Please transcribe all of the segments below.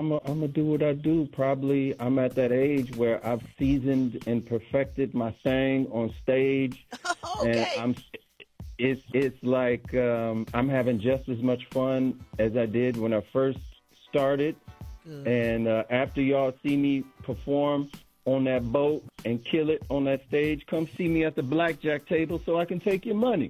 I'm gonna do what I do. Probably I'm at that age where I've seasoned and perfected my thing on stage, Okay. and it's like I'm having just as much fun as I did when I first started. Good. And after y'all see me perform on that boat and kill it on that stage, come see me at the blackjack table so I can take your money.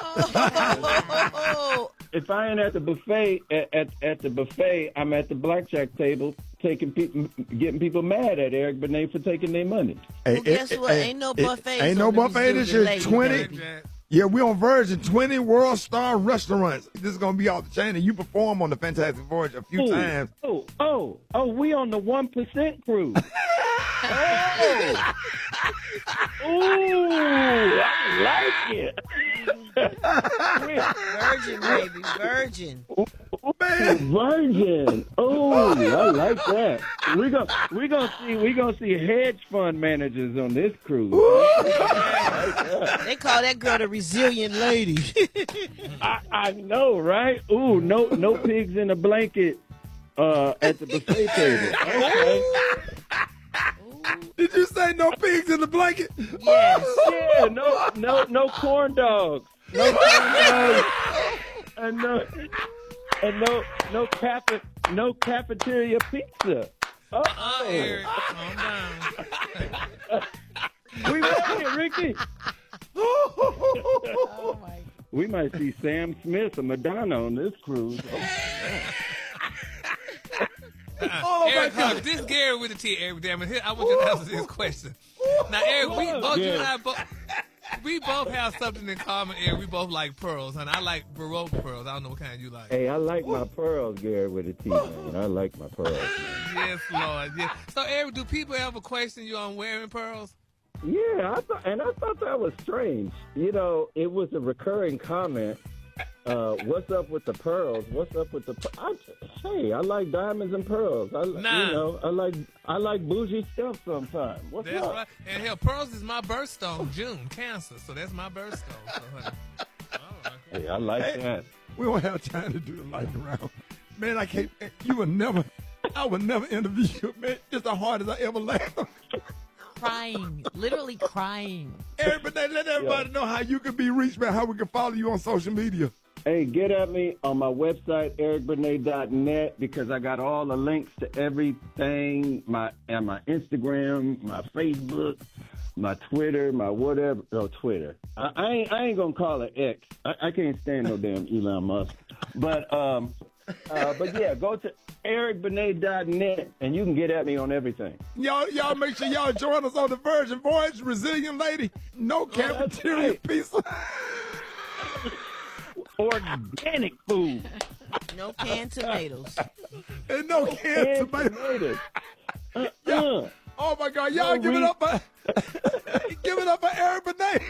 Oh. If I ain't at the buffet, at the buffet, I'm at the blackjack table getting people mad at Eric Benet for taking their money. Well, guess what? Ain't no buffet. Ain't no buffet this year. 20. Yeah, we on Virgin. 20 World Star restaurants. This is gonna be off the chain, and you perform on the Fantastic Voyage a few times. Oh, we on the 1% cruise. Ooh, I like it. Virgin, baby, Virgin. Virgin. Oh, I like that. We gonna see hedge fund managers on this cruise. They call that girl the resilient lady. I know, right? Ooh, no pigs in a blanket at the buffet table. Okay. Did you say no pigs in the blanket? Yes. Yeah, no corn dogs. No corn dogs. And no cafeteria pizza. Eric, calm down. We made it, Ricky. Oh my. We might see Sam Smith or Madonna on this cruise. Eric, this is Gary with the T. Eric, damn it. Here, I want you to answer this question. Now, Eric, you and I we both have something in common, Eric. We both like pearls, and I like Baroque pearls. I don't know what kind you like. Hey, I like my pearls, Gary, with a T, man. I like my pearls. Yes, Lord. Yes. So, Eric, do people ever question you on wearing pearls? Yeah, I thought that was strange. You know, it was a recurring comment. What's up with the pearls? What's up with the? Hey, I like diamonds and pearls. You know, I like bougie stuff sometimes. What's that's up? Right. And hell, pearls is my birthstone, June, Cancer. So that's my birthstone. So, honey. All right. Hey, I like that. We don't have time to do the lightning round. Man, I can't. I would never interview you, man. Just as hard as I ever laughed. Crying, literally crying. Eric, but let everybody know how you can be reached, man, how we can follow you on social media. Hey, get at me on my website, ericbenet.net, because I got all the links to everything, my Instagram, my Facebook, my Twitter, my whatever. Oh, Twitter. I ain't going to call it X. I can't stand no damn Elon Musk. But yeah, go to ericbenet.net, and you can get at me on everything. Y'all make sure y'all join us on the Virgin Voyage, Resilient Lady, no cafeteria pizza. Organic food. No canned tomatoes. And no canned tomatoes. Oh my God, y'all give it up for Eric Benet.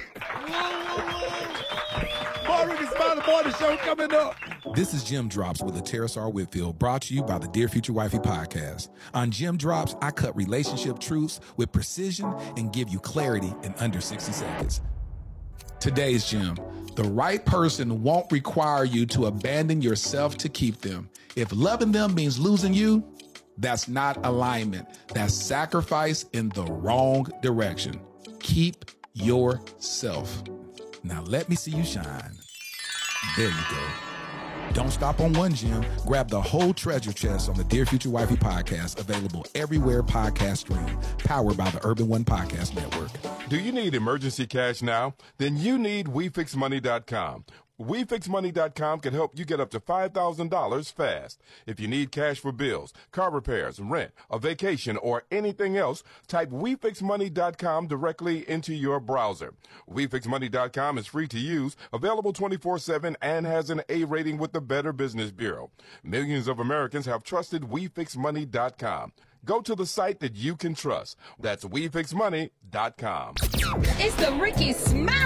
More Ricky Smiley Morning Show coming up. This is Jim Drops with Terrace R. Whitfield, brought to you by the Dear Future Wifey podcast. On Jim Drops, I cut relationship truths with precision and give you clarity in under 60 seconds. Today's Jim: the right person won't require you to abandon yourself to keep them. If loving them means losing you, that's not alignment. That's sacrifice in the wrong direction. Keep yourself. Now let me see you shine. There you go. Don't stop on one gem. Grab the whole treasure chest on the Dear Future Wifey podcast, available everywhere podcasts stream, powered by the Urban One Podcast Network. Do you need emergency cash now? Then you need WeFixMoney.com. WeFixMoney.com can help you get up to $5,000 fast. If you need cash for bills, car repairs, rent, a vacation, or anything else, type WeFixMoney.com directly into your browser. WeFixMoney.com is free to use, available 24/7, and has an A rating with the Better Business Bureau. Millions of Americans have trusted WeFixMoney.com. Go to the site that you can trust. That's WeFixMoney.com. It's the Ricky Smiley